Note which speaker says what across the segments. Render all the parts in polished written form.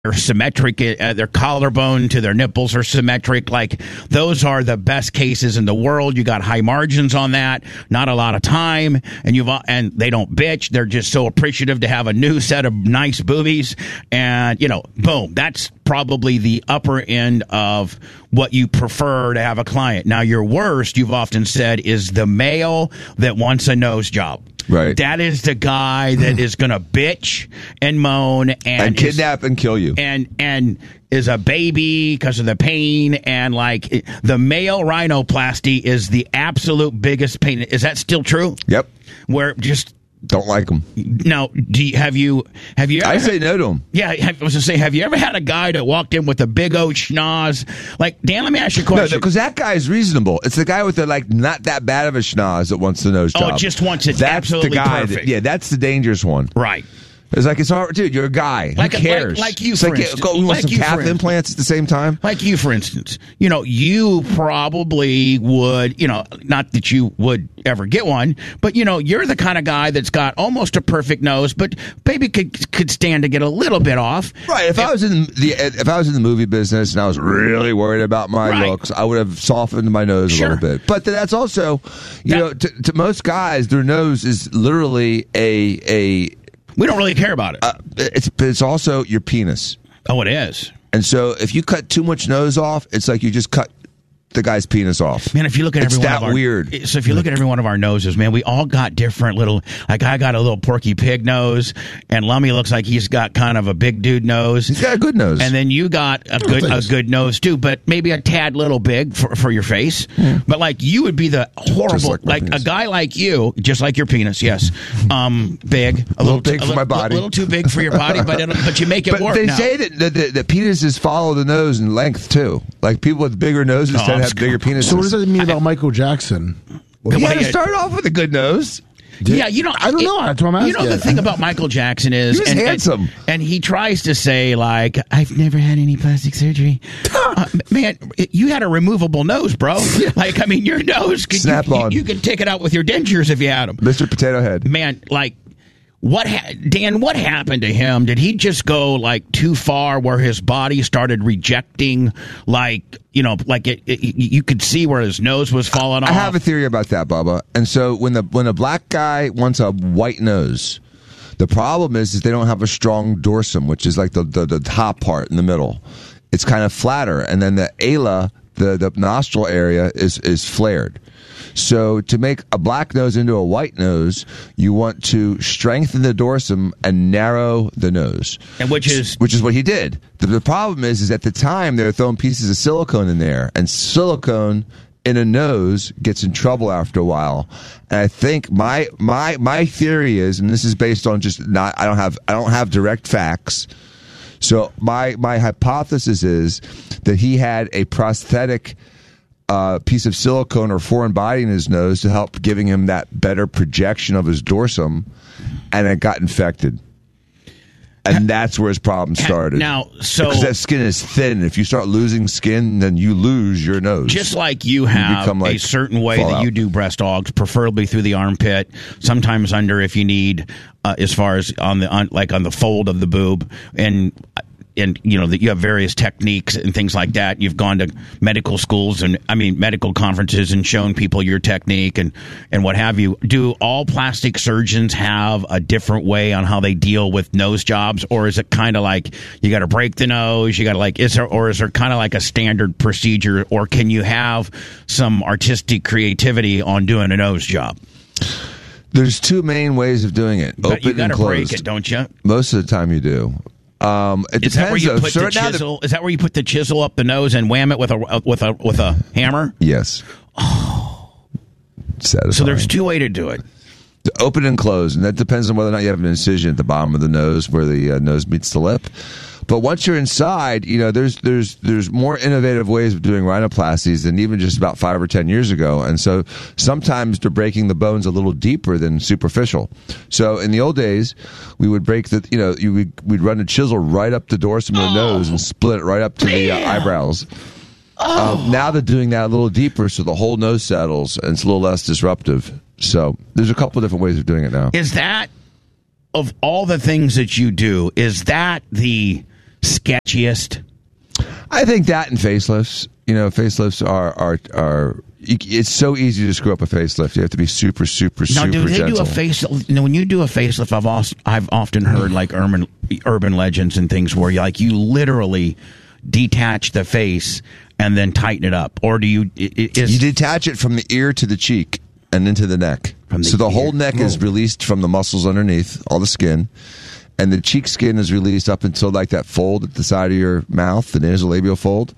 Speaker 1: They're symmetric. Their collarbone to their nipples are symmetric. Like, those are the best cases in the world. You got high margins on that. Not a lot of time, and they don't bitch. They're just so appreciative to have a new set of nice boobies, and boom. That's probably the upper end of what you prefer to have a client. Now, your worst, you've often said, is the male that wants a nose job.
Speaker 2: Right.
Speaker 1: That is the guy that is going to bitch and moan and
Speaker 2: kidnap and kill you.
Speaker 1: And is a baby because of the pain. And like, the male rhinoplasty is the absolute biggest pain. Is that still true?
Speaker 2: Yep.
Speaker 1: Where just
Speaker 2: don't like them.
Speaker 1: Now, have you ever,
Speaker 2: I say no to them.
Speaker 1: Yeah, I was going to say, have you ever had a guy that walked in with a big old schnoz? Like, Dan, let me ask you a question.
Speaker 2: No, because that guy is reasonable. It's the guy with the not that bad of a schnoz that wants the nose job.
Speaker 1: Oh, just wants it
Speaker 2: that's
Speaker 1: absolutely
Speaker 2: the guy
Speaker 1: perfect.
Speaker 2: That's the dangerous one.
Speaker 1: Right.
Speaker 2: It's like, it's hard, dude. You're a guy. Who cares?
Speaker 1: Like you, for instance.
Speaker 2: Go with some calf implants at the same time.
Speaker 1: Like you, for instance. You probably would. Not that you would ever get one, but you're the kind of guy that's got almost a perfect nose, but maybe could stand to get a little bit off.
Speaker 2: Right. If I was in the movie business and I was really worried about my looks, I would have softened my nose a little bit. But that's also, to most guys, their nose is literally a
Speaker 1: we don't really care about it.
Speaker 2: It's also your penis.
Speaker 1: Oh, it is.
Speaker 2: And so if you cut too much nose off, it's like you just cut the guy's penis off.
Speaker 1: Man, if you look at
Speaker 2: weird.
Speaker 1: So if you look at every one of our noses, man, we all got different little. Like, I got a little Porky Pig nose, and Lummy looks like he's got kind of a big dude nose.
Speaker 2: He's got a good nose,
Speaker 1: and then you got a good nose too, but maybe a tad little big for your face. Yeah. But like, you would be the horrible, like a guy like you, just like your penis, yes, big, a little
Speaker 2: big for my body,
Speaker 1: a little too big for your body, but you make it work.
Speaker 2: But they
Speaker 1: now.
Speaker 2: say that the penises follow the nose in length too. Like, people with bigger noses tend to have bigger penises.
Speaker 3: So what does that mean about Michael Jackson?
Speaker 2: Well, he had to start off with a good nose.
Speaker 1: Yeah,
Speaker 3: I don't know. That's what I'm asking.
Speaker 1: The thing about Michael Jackson is
Speaker 2: he was handsome,
Speaker 1: and he tries to say, like, I've never had any plastic surgery. Man, you had a removable nose, bro. Like, I mean, your nose you could take it out with your dentures if you had them.
Speaker 2: Mr. Potato Head.
Speaker 1: Man, like, Dan, what happened to him? Did he just go like too far where his body started rejecting, like, you could see where his nose was falling off?
Speaker 2: I have a theory about that, Bubba. And so when a black guy wants a white nose, the problem is they don't have a strong dorsum, which is like the top part in the middle. It's kind of flatter, and then the ala, the nostril area, is flared. So to make a black nose into a white nose, you want to strengthen the dorsum and narrow the nose,
Speaker 1: and which is
Speaker 2: what he did. The problem is at the time they were throwing pieces of silicone in there, and silicone in a nose gets in trouble after a while. And I think my theory is, and this is based on I don't have direct facts. So my hypothesis is that he had a prosthetic piece of silicone or foreign body in his nose to help giving him that better projection of his dorsum, and it got infected. And that's where his problem started. Because that skin is thin. If you start losing skin, then you lose your nose.
Speaker 1: Just like you have a certain way that you do breast augs, preferably through the armpit, sometimes under if you need, as far as on the fold of the boob, and that you have various techniques and things like that. You've gone to medical schools and medical conferences and shown people your technique and what have you. Do all plastic surgeons have a different way on how they deal with nose jobs, or is it kind of like you got to break the nose? You got to is there kind of like a standard procedure, or can you have some artistic creativity on doing a nose job?
Speaker 2: There's two main ways of doing it.
Speaker 1: But you got to break it, don't you?
Speaker 2: Most of the time you do.
Speaker 1: Is that where you put the chisel? Is that where you put the chisel up the nose and wham it with a hammer?
Speaker 2: Yes.
Speaker 1: Oh,
Speaker 2: satisfying.
Speaker 1: So there's two ways to do it.
Speaker 2: To open and close, and that depends on whether or not you have an incision at the bottom of the nose where the nose meets the lip. But once you're inside, there's more innovative ways of doing rhinoplasties than even just about 5 or 10 years ago. And so sometimes they're breaking the bones a little deeper than superficial. So in the old days, we would break we'd run a chisel right up the dorsum of the nose and split it right up to the eyebrows. Now they're doing that a little deeper, so the whole nose settles and it's a little less disruptive. So there's a couple of different ways of doing it now.
Speaker 1: Is that, of all the things that you do, is that the sketchiest?
Speaker 2: I think that and facelifts. Facelifts are it's so easy to screw up a facelift. You have to be super, super,
Speaker 1: now,
Speaker 2: super
Speaker 1: do they
Speaker 2: gentle.
Speaker 1: do a facelift? When you do a facelift, I've often heard like urban legends and things where you literally detach the face and then tighten it up, or do you? You
Speaker 2: detach it from the ear to the cheek and into the neck. So the whole neck is released from the muscles underneath, all the skin, and the cheek skin is released up until like that fold at the side of your mouth, the nasolabial fold.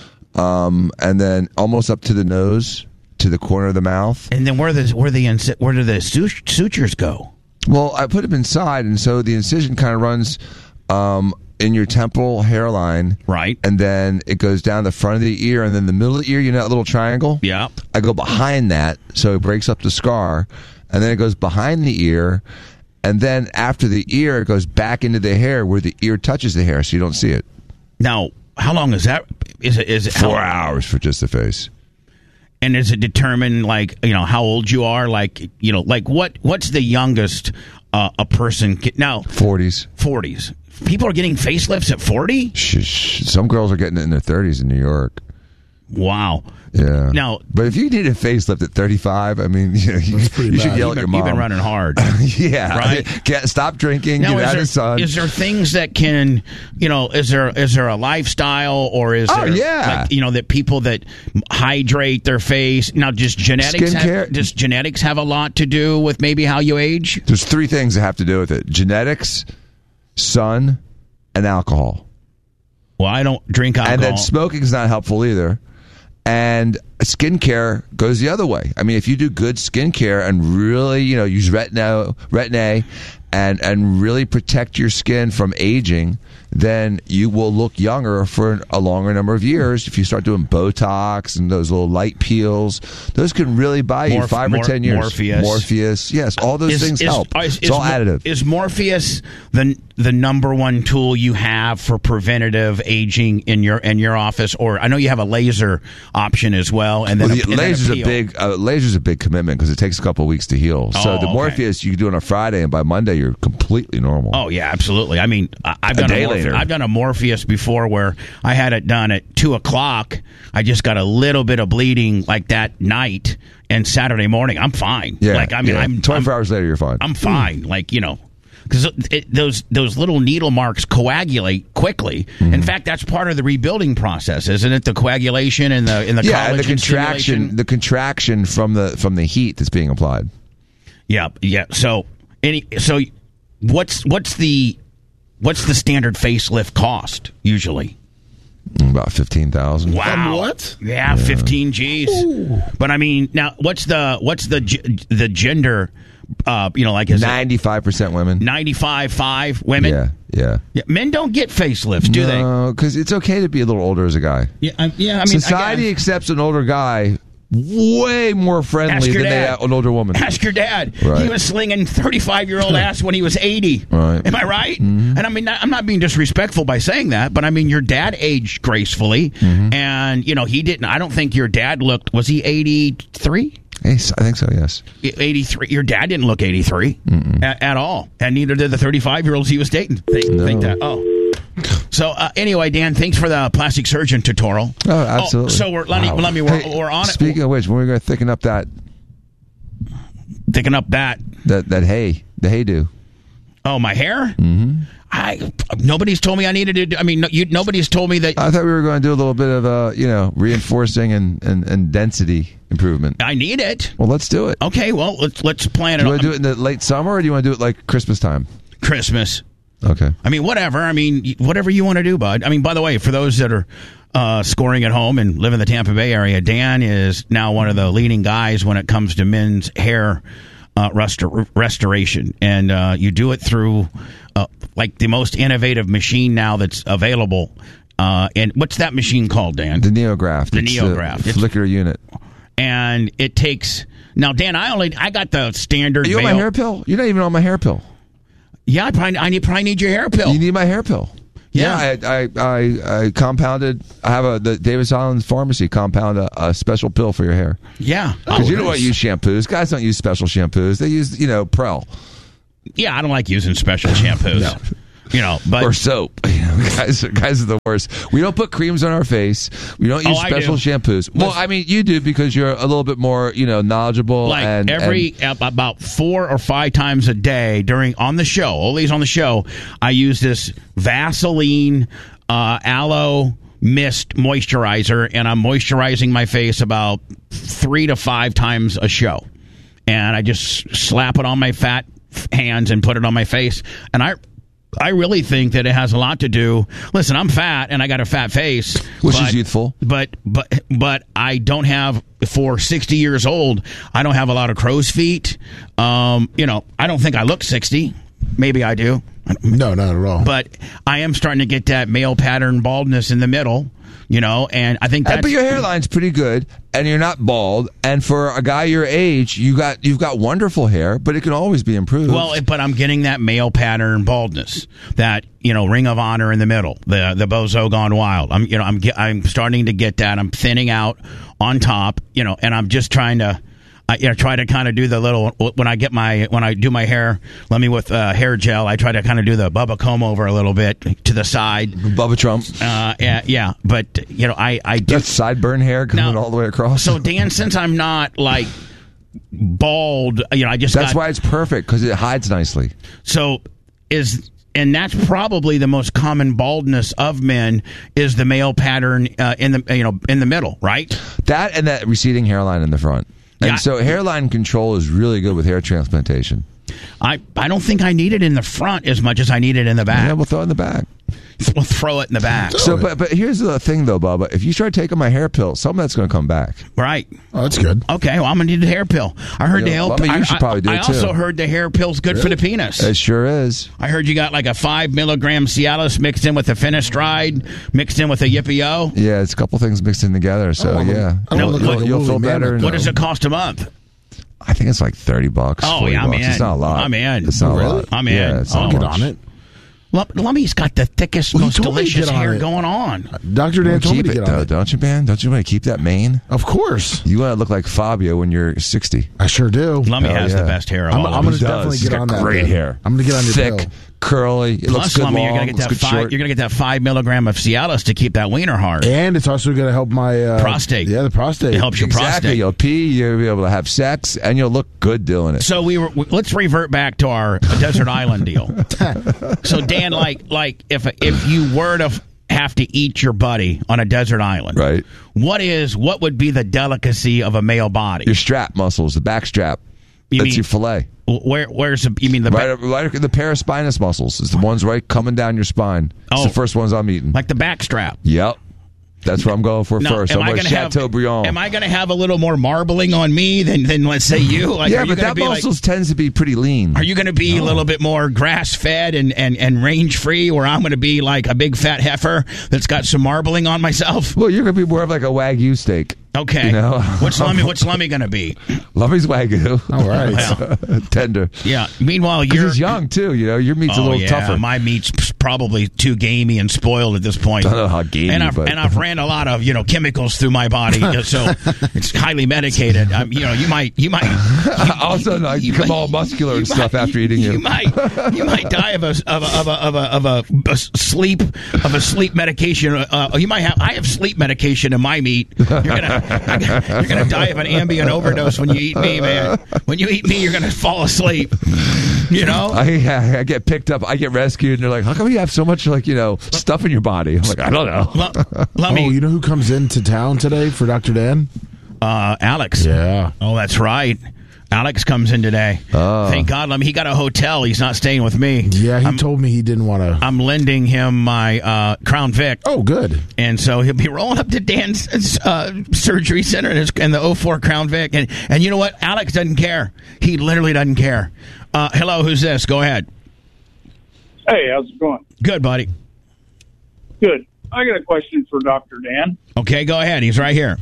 Speaker 2: And then almost up to the nose, to the corner of the mouth.
Speaker 1: And then where do the sutures go?
Speaker 2: Well, I put them inside, and so the incision kind of runs in your temporal hairline.
Speaker 1: Right.
Speaker 2: And then it goes down the front of the ear, and then the middle of the ear, that little triangle?
Speaker 1: Yeah.
Speaker 2: I go behind that, so it breaks up the scar, and then it goes behind the ear, and then after the ear, it goes back into the hair where the ear touches the hair, so you don't see it.
Speaker 1: Now, how long is that? Is it
Speaker 2: 4 hours for just the face?
Speaker 1: And is it determined how old you are? What's the youngest a person now?
Speaker 2: 40s.
Speaker 1: People are getting facelifts at 40?
Speaker 2: Some girls are getting it in their 30s in New York.
Speaker 1: Wow.
Speaker 2: Yeah.
Speaker 1: Now,
Speaker 2: but if you need a facelift at 35, I mean, you should yell at your mom.
Speaker 1: You've been running hard.
Speaker 2: Yeah.
Speaker 1: Right?
Speaker 2: Stop drinking.
Speaker 1: Now,
Speaker 2: get out of the sun.
Speaker 1: Is there things that can, is there a lifestyle, or is there that people that hydrate their face? Now, does genetics have a lot to do with maybe how you age?
Speaker 2: There's 3 things that have to do with it: genetics, sun, and alcohol.
Speaker 1: Well, I don't drink alcohol.
Speaker 2: And then smoking is not helpful either. And skincare goes the other way. I mean, if you do good skincare and really, use Retin-A and really protect your skin from aging, then you will look younger for a longer number of years. If you start doing Botox and those little light peels, those can really buy you 5 or 10 years. Morpheus. Yes, all those things help. It's all additive.
Speaker 1: Is Morpheus the number one tool you have for preventative aging in your office? Or I know you have a laser option as well. And then
Speaker 2: laser's a big commitment because it takes a couple of weeks to heal. So the Morpheus you can do on a Friday, and by Monday you're completely normal.
Speaker 1: Oh yeah, absolutely. I mean, I've done a Morpheus before where I had it done at 2:00. I just got a little bit of bleeding like that night, and Saturday morning I'm fine.
Speaker 2: Yeah, I'm 24 hours later you're fine.
Speaker 1: I'm fine. Because those little needle marks coagulate quickly. Mm-hmm. In fact, that's part of the rebuilding process, isn't it? The coagulation and the collagen
Speaker 2: and the contraction,
Speaker 1: stimulation?
Speaker 2: The contraction from the heat that's being applied.
Speaker 1: Yeah. So what's the standard facelift cost usually?
Speaker 2: About $15,000.
Speaker 1: Wow.
Speaker 3: What?
Speaker 1: Yeah, 15 G's. Ooh. But I mean, now what's the gender? Is
Speaker 2: 95% women.
Speaker 1: 95.5 women.
Speaker 2: Yeah.
Speaker 1: Men don't get facelifts, do they?
Speaker 2: No, because it's okay to be a little older as a guy.
Speaker 1: Yeah. I mean,
Speaker 2: society accepts an older guy way more friendly than an older woman.
Speaker 1: Ask your dad.
Speaker 2: Right.
Speaker 1: He was slinging 35-year-old ass when he was 80.
Speaker 2: Right.
Speaker 1: Am I right?
Speaker 2: Mm-hmm.
Speaker 1: And I mean, I'm not being disrespectful by saying that, but I mean, your dad aged gracefully, and he didn't. I don't think your dad looked. Was he 83?
Speaker 2: Yes, I think so, yes.
Speaker 1: 83. Your dad didn't look 83 at all, and neither did the 35-year-olds he was dating. Think that. Oh. So anyway, Dan, thanks for the plastic surgeon tutorial.
Speaker 2: Oh, absolutely.
Speaker 1: So we're on it.
Speaker 2: Speaking of which, when we're going to thicken up that the haydo.
Speaker 1: Oh, my hair?
Speaker 2: Mm-hmm.
Speaker 1: Nobody's told me I needed to. I mean, nobody's told me that.
Speaker 2: I thought we were going to do a little bit of reinforcing and density improvement.
Speaker 1: I need it.
Speaker 2: Well, let's do it.
Speaker 1: Okay. Well, let's plan it.
Speaker 2: Do you want to do it in the late summer, or do you want to do it like Christmas time?
Speaker 1: Christmas.
Speaker 2: Okay.
Speaker 1: I mean, whatever. I mean, whatever you want to do, bud. I mean, by the way, for those that are scoring at home and live in the Tampa Bay area, Dan is now one of the leading guys when it comes to men's hair restoration, and you do it through like the most innovative machine now that's available. And what's that machine called, Dan?
Speaker 2: The NeoGraft.
Speaker 1: The NeoGraft.
Speaker 2: It's flicker unit.
Speaker 1: And it takes. Now, Dan, I got the standard.
Speaker 2: Are you on my hair pill? You're not even on my hair pill.
Speaker 1: Yeah, I probably need your hair pill.
Speaker 2: You need my hair pill.
Speaker 1: Yeah,
Speaker 2: I compounded. I have the Davis Island Pharmacy compound a special pill for your hair.
Speaker 1: Yeah,
Speaker 2: because you don't use shampoos. Guys don't use special shampoos. They use Prel.
Speaker 1: Yeah, I don't like using special shampoos.
Speaker 2: But or soap. Guys are the worst. We don't put creams on our face. We don't use special shampoos. Well, I mean, you do because you're a little bit more, knowledgeable.
Speaker 1: Like about 4 or 5 times a day on the show, always on the show, I use this Vaseline aloe mist moisturizer, and I'm moisturizing my face about 3 to 5 times a show. And I just slap it on my fat hands and put it on my face. And I really think that it has a lot to do. Listen, I'm fat and I got a fat face,
Speaker 2: which is youthful.
Speaker 1: But I don't have, for 60 years old, I don't have a lot of crow's feet. I don't think I look 60. Maybe I do.
Speaker 3: No, not at all.
Speaker 1: But I am starting to get that male pattern baldness in the middle. And I think that's...
Speaker 2: But your hairline's pretty good, and you're not bald. And for a guy your age, you've got wonderful hair, but it can always be improved.
Speaker 1: Well, but I'm getting that male pattern baldness, that Ring of Honor in the middle, the bozo gone wild. I'm starting to get that. I'm thinning out on top, and I'm just trying to. I try to kind of do the little when I do my hair. Let me with hair gel. I try to kind of do the Bubba comb over a little bit to the side.
Speaker 2: Bubba Trump.
Speaker 1: Yeah. But I do.
Speaker 2: That's sideburn hair coming all the way across.
Speaker 1: So Dan, since I'm not like bald,
Speaker 2: That's why it's perfect because it hides nicely.
Speaker 1: And that's probably the most common baldness of men is the male pattern in the middle, right?
Speaker 2: That and that receding hairline in the front. And so hairline control is really good with hair transplantation.
Speaker 1: I don't think I need it in the front as much as I need it in the back.
Speaker 2: Yeah, we'll throw it in the back.
Speaker 1: We'll throw it in the back.
Speaker 2: So, but here's the thing, though, Bubba. If you start taking my hair pill, some of that's going to come back.
Speaker 1: Right.
Speaker 3: Oh, that's good.
Speaker 1: Okay, well, I'm going to need the hair pill. I heard
Speaker 2: you should probably do it, too.
Speaker 1: I also heard the hair pill's good for the penis.
Speaker 2: It sure is.
Speaker 1: I heard you got like a 5 milligram Cialis mixed in with a Finastride, mixed in with a Yippee-O.
Speaker 2: Yeah, it's a couple things mixed in together, so you'll feel better.
Speaker 1: What does it cost a month?
Speaker 2: I think it's like $30.
Speaker 1: Oh, yeah, I'm in.
Speaker 2: It's not a lot.
Speaker 1: I'm in.
Speaker 2: It's not a lot.
Speaker 1: I'm in.
Speaker 2: Yeah,
Speaker 3: I'll get on it.
Speaker 1: Lummy's got the thickest, most delicious hair going on.
Speaker 3: Dr. Dan told me to get on it.
Speaker 2: Don't you, man? Don't you want to keep that mane?
Speaker 3: Of course.
Speaker 2: You want to look like Fabio when you're 60.
Speaker 3: I sure do.
Speaker 1: Lummy has the best hair of all of us.
Speaker 3: I'm going to definitely get on that.
Speaker 2: Great hair.
Speaker 3: I'm going to get on your
Speaker 2: thick,
Speaker 3: pill.
Speaker 2: curly. It looks good
Speaker 1: Lummy,
Speaker 2: long.
Speaker 1: you're going to get that 5 milligram of Cialis to keep that wiener hard.
Speaker 3: And it's also going to help my
Speaker 1: prostate.
Speaker 3: Yeah, the prostate.
Speaker 1: It helps your prostate.
Speaker 2: You'll pee, you'll be able to have sex, and you'll look good doing it.
Speaker 1: So let's revert back to our desert island deal. So Dan, like if you were to have to eat your buddy on a desert island,
Speaker 2: right?
Speaker 1: What would be the delicacy of a male body?
Speaker 2: Your strap muscles, the back strap. That's your fillet.
Speaker 1: Where's you mean the
Speaker 2: right the paraspinous muscles? It's the ones right coming down your spine. It's the first ones I'm eating.
Speaker 1: Like the back strap.
Speaker 2: Yep. That's what I'm going for first. I'm going Chateaubriand.
Speaker 1: Am I going to have a little more marbling on me than let's say you? Like,
Speaker 2: yeah, but that muscles tends to be pretty lean.
Speaker 1: Are you going to be a little bit more grass fed and range free, or I'm going to be like a big fat heifer that's got some marbling on myself?
Speaker 2: Well, you're going to be more of like a Wagyu steak.
Speaker 1: Okay. What's Lummy going to be?
Speaker 2: Lummy's Wagyu.
Speaker 3: All right.
Speaker 2: Tender.
Speaker 1: Yeah. Meanwhile,
Speaker 2: he's young too. Your meat's a little tougher.
Speaker 1: My meat's probably too gamey and spoiled at this point.
Speaker 2: I don't know how gamey.
Speaker 1: And I've ran a lot of chemicals through my body, so it's highly medicated. You might
Speaker 2: also you become all muscular and stuff after eating it.
Speaker 1: You might die of a sleep medication. I have sleep medication in my meat. You're gonna die of an Ambien overdose when you eat me, man. When you eat me, you're gonna fall asleep.
Speaker 2: I get picked up. I get rescued, and they're like, "How come you have so much stuff in your body?" I'm like, "I don't know."
Speaker 3: You know who comes into town today for Dr. Dan?
Speaker 1: Alex.
Speaker 3: Yeah.
Speaker 1: Oh, that's right. Alex comes in today.
Speaker 2: Oh.
Speaker 1: Thank God. He got a hotel. He's not staying with me.
Speaker 3: Yeah, he told me he didn't want to.
Speaker 1: I'm lending him my Crown Vic.
Speaker 3: Oh, good.
Speaker 1: And so he'll be rolling up to Dan's surgery center in the 04 Crown Vic. And you know what? Alex doesn't care. He literally doesn't care. Hello, who's this? Go ahead.
Speaker 4: Hey, how's it going?
Speaker 1: Good, buddy.
Speaker 4: Good. I got a question for Dr. Dan.
Speaker 1: Okay, go ahead. He's right here.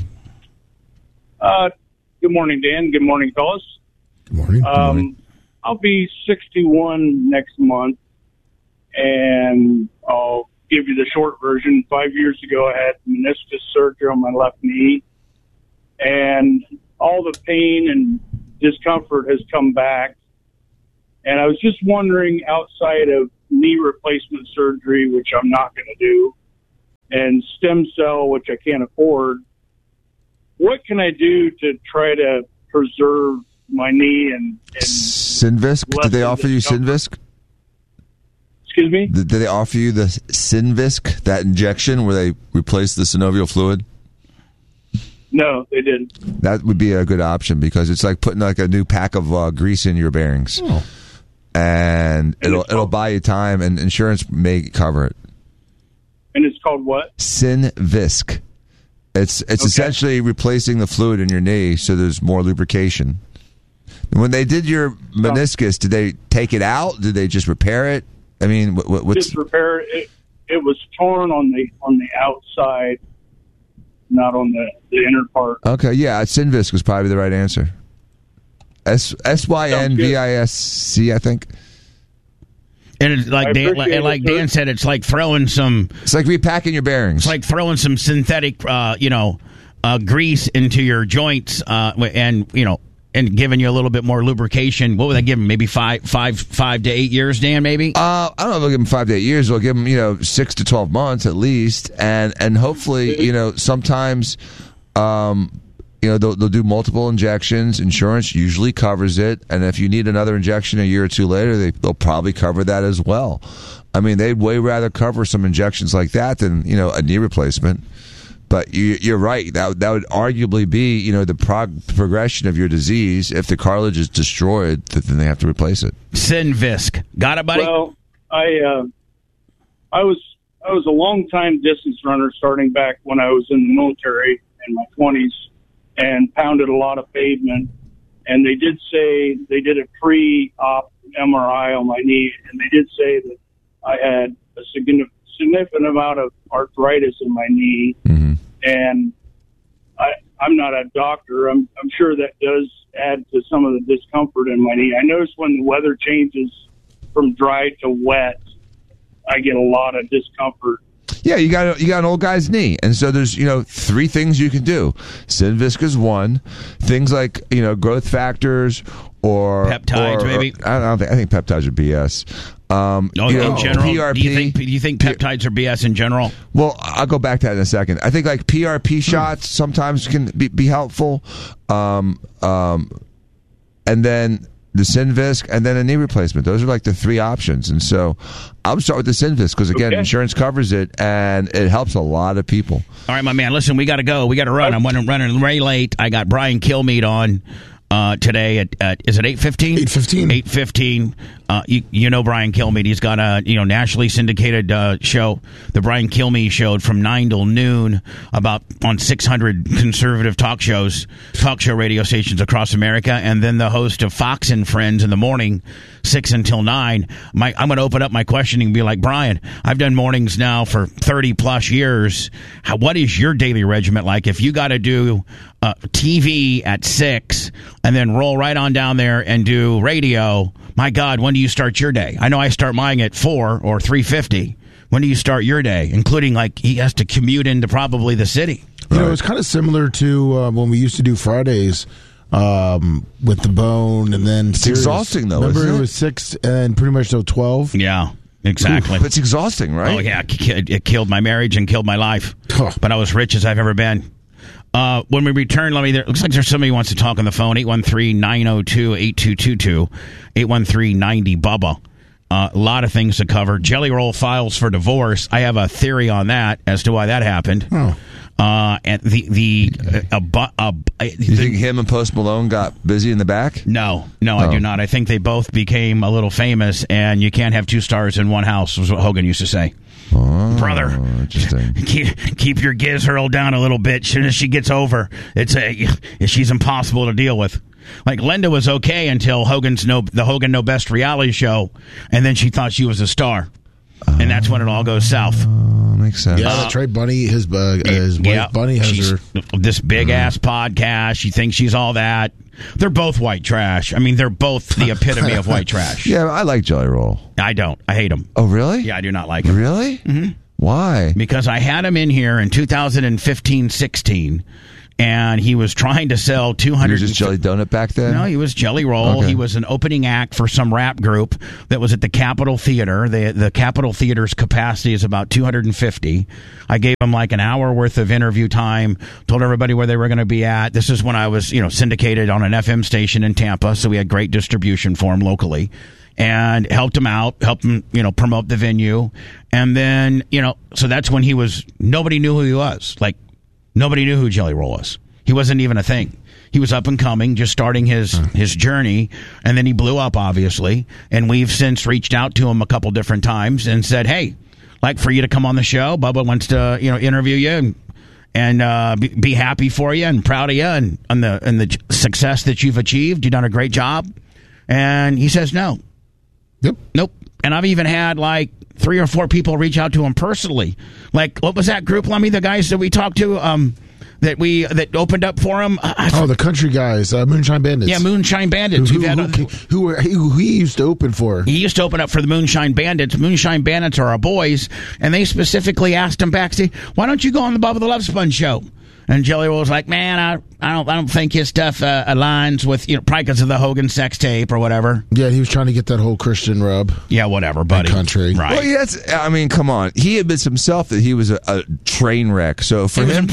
Speaker 4: Good morning, Dan. Good morning, fellas.
Speaker 3: Good morning. Good morning.
Speaker 4: I'll be 61 next month, and I'll give you the short version. 5 years ago, I had meniscus surgery on my left knee, and all the pain and discomfort has come back. And I was just wondering, outside of knee replacement surgery, which I'm not going to do, and stem cell, which I can't afford. What can I do to try to preserve my knee and
Speaker 2: Synvisc? Did they offer you Synvisc?
Speaker 4: Excuse me?
Speaker 2: Did they offer you the Synvisc, that injection where they replace the synovial fluid?
Speaker 4: No, they didn't.
Speaker 2: That would be a good option because it's like putting like a new pack of grease in your bearings.
Speaker 3: Oh.
Speaker 2: And it'll buy you time, and insurance may cover it.
Speaker 4: And it's called what?
Speaker 2: Synvisc. It's essentially replacing the fluid in your knee so there's more lubrication. When they did your meniscus, did they take it out? Did they just repair it? I mean, what's
Speaker 4: just repair it? It was torn on the outside, not on the inner part.
Speaker 2: Okay, yeah, Synvisc was probably the right answer. SYNVISC, I think.
Speaker 1: And it's like Dan said, it's like throwing some.
Speaker 2: It's like repacking your bearings.
Speaker 1: It's like throwing some synthetic, grease into your joints, and giving you a little bit more lubrication. What would they give them? Maybe 5 to 8 years, Dan? Maybe.
Speaker 2: I don't know if they'll give them 5 to 8 years. They'll give them 6 to 12 months at least, and hopefully sometimes. They'll do multiple injections. Insurance usually covers it, and if you need another injection a year or two later, they'll probably cover that as well. I mean, they'd way rather cover some injections like that than a knee replacement. But you're right. That would arguably be the progression of your disease. If the cartilage is destroyed, then they have to replace it.
Speaker 1: Synvisc, got it, buddy?
Speaker 4: Well, I was a long time distance runner, starting back when I was in the military in my 20s. And pounded a lot of pavement. And they did say they did a pre-op MRI on my knee, and they did say that I had a significant amount of arthritis in my knee. Mm-hmm. And I'm not a doctor. I'm sure that does add to some of the discomfort in my knee. I notice when the weather changes from dry to wet, I get a lot of discomfort.
Speaker 2: Yeah, you got an old guy's knee, and so there's 3 things you can do. Synvisc is one. Things like growth factors or
Speaker 1: peptides, maybe.
Speaker 2: I think peptides are BS.
Speaker 1: In general,
Speaker 2: PRP.
Speaker 1: Do you think peptides are BS in general?
Speaker 2: Well, I'll go back to that in a second. I think like PRP shots sometimes can be helpful, and then the Synvisc, and then a knee replacement. Those are like the 3 options. And so I would start with the Synvisc because, again, insurance covers it, and it helps a lot of people. All
Speaker 1: right, my man. Listen, we got to go. We got to run. I'm running very late. I got Brian Kilmeade on today at is it 8:15? 8:15. Brian Kilmeade. He's got a nationally syndicated show, the Brian Kilmeade Show, from 9 till noon, on 600 conservative talk show radio stations across America, and then the host of Fox and Friends in the morning, 6 until 9. I'm going to open up my questioning and be like, Brian, I've done mornings now for 30 plus years. What is your daily regimen like? If you got to do TV at 6 and then roll right on down there and do radio, my God, when do you start your day? I know I start mine at 4 or 3:50. When do you start your day? Including, like, he has to commute into probably the city.
Speaker 3: It's kind of similar to when we used to do Fridays with the Bone, and then
Speaker 2: it's exhausting, though.
Speaker 3: Remember,
Speaker 2: isn't it?
Speaker 3: It was 6 and pretty much till 12.
Speaker 1: Yeah. Exactly.
Speaker 2: But it's exhausting, right?
Speaker 1: Oh, yeah. It killed my marriage and killed my life. But I was rich as I've ever been. When we return, it looks like there's somebody who wants to talk on the phone. 813-902-8222. 813-90-BUBBA. A lot of things to cover. Jelly Roll files for divorce. I have a theory on that as to why that happened.
Speaker 3: Oh.
Speaker 2: And you think him and Post Malone got busy in the back?
Speaker 1: No, I do not. I think they both became a little famous, and you can't have 2 stars in one house, was what Hogan used to say.
Speaker 2: Oh,
Speaker 1: brother,
Speaker 2: interesting.
Speaker 1: Keep your giz hurled down a little bit. As soon as she gets over, she's impossible to deal with. Like, Linda was okay until the Hogan No Best reality show, and then she thought she was a star. And that's when it all goes south.
Speaker 2: Makes sense.
Speaker 3: Yeah, that's right. Bunny, his wife Bunny has
Speaker 1: this big-ass podcast. She thinks she's all that. They're both white trash. I mean, they're both the epitome of white trash.
Speaker 2: Yeah, I like Jelly Roll.
Speaker 1: I don't. I hate him.
Speaker 2: Oh, really?
Speaker 1: Yeah, I do not like him.
Speaker 2: Really?
Speaker 1: Mm-hmm.
Speaker 2: Why?
Speaker 1: Because I had him in here in 2015-16, and he was trying to sell 200.
Speaker 2: He was just Jelly Donut back then?
Speaker 1: No, he was Jelly Roll.
Speaker 2: Okay.
Speaker 1: He was an opening act for some rap group that was at the Capitol Theater. The Capitol Theater's capacity is about 250. I gave him like an hour worth of interview time, told everybody where they were going to be at. This is when I was, syndicated on an FM station in Tampa, so we had great distribution for him locally. And helped him out, helped him, promote the venue. And then, so that's when nobody knew who he was. Like, nobody knew who Jelly Roll was. He wasn't even a thing. He was up and coming, just starting his journey, and then he blew up, obviously. And we've since reached out to him a couple different times and said, hey, like for you to come on the show. Bubba wants to, interview you and be happy for you and proud of you and the success that you've achieved. You've done a great job. And he says no.
Speaker 3: Yep.
Speaker 1: Nope. And I've even had like 3 or 4 people reach out to him personally. Like, what was that group, Lummy? The guys that we talked to, that opened up for him.
Speaker 3: The country guys, Moonshine Bandits.
Speaker 1: Yeah, Moonshine Bandits.
Speaker 3: Who he used to open for.
Speaker 1: He used to open up for the Moonshine Bandits. Moonshine Bandits are our boys, and they specifically asked him backstage, "Why don't you go on the Bubba the Love Sponge show?" And Jelly Roll was like, "Man, I don't think his stuff aligns with probably because of the Hogan sex tape or whatever."
Speaker 3: Yeah, he was trying to get that whole Christian rub.
Speaker 1: Yeah, whatever, buddy.
Speaker 3: Country,
Speaker 1: right?
Speaker 2: Well, come on. He admits himself that he was a train wreck. So for him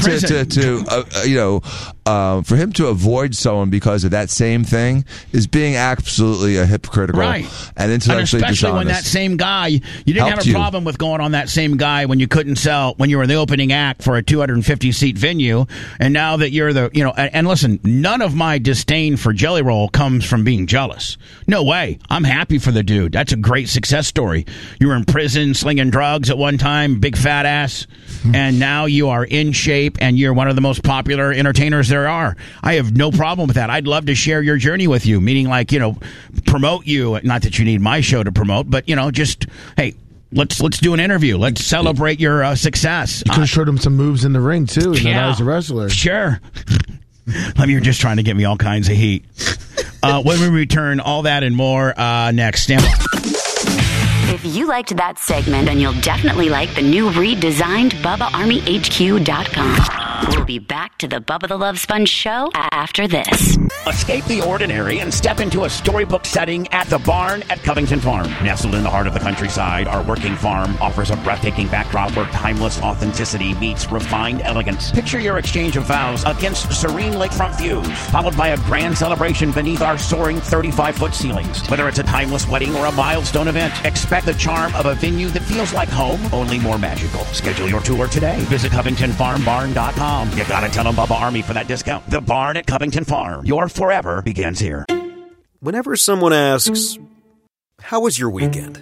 Speaker 2: for him to avoid someone because of that same thing is being absolutely a hypocritical and intellectually
Speaker 1: and especially
Speaker 2: dishonest.
Speaker 1: When that same guy, you didn't have a problem with going on that same guy when you couldn't sell, when you were the opening act for a 250-seat venue, and now that you're the, and listen, none of my disdain for Jelly Roll comes from being jealous. No way. I'm happy for the dude. That's a great success story. You were in prison slinging drugs at one time, big fat ass, and now you are in shape and you're one of the most popular entertainers there are. I have no problem with that. I'd love to share your journey with you, meaning like, promote you. Not that you need my show to promote, but, just, hey, let's do an interview. Let's celebrate your success.
Speaker 3: You could have showed him some moves in the ring, too, and then I was a wrestler.
Speaker 1: Sure. You're just trying to get me all kinds of heat. When we return, all that and more next. Stand by.
Speaker 5: If you liked that segment, then you'll definitely like the new redesigned BubbaArmyHQ.com. We'll be back to the Bubba the Love Sponge show after this.
Speaker 1: Escape the ordinary and step into a storybook setting at the Barn at Covington Farm. Nestled in the heart of the countryside, our working farm offers a breathtaking backdrop where timeless authenticity meets refined elegance. Picture your exchange of vows against serene lakefront views, followed by a grand celebration beneath our soaring 35-foot ceilings. Whether it's a timeless wedding or a milestone event, expect the charm of a venue that feels like home, only more magical. Schedule your tour today. Visit CovingtonFarmBarn.com. You gotta tell them Bubba Army for that discount. The Barn at Covington Farm. Your forever begins here.
Speaker 6: Whenever someone asks, "How was your weekend?"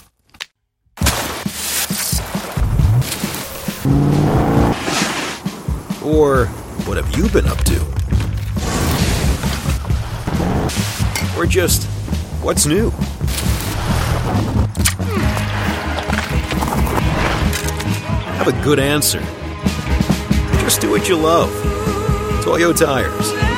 Speaker 6: Or, "What have you been up to?" Or just, "What's new?" Have a good answer. Just do what you love. Toyo Tires.